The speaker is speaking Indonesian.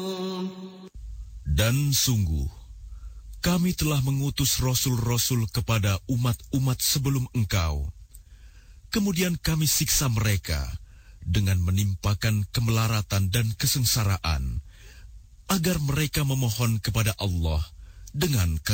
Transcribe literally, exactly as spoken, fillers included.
Dan sungguh, kami telah mengutus rasul-rasul kepada umat-umat sebelum engkau. Kemudian kami siksa mereka dengan menimpakan kemelaratan dan kesengsaraan, agar mereka memohon kepada Allah dengan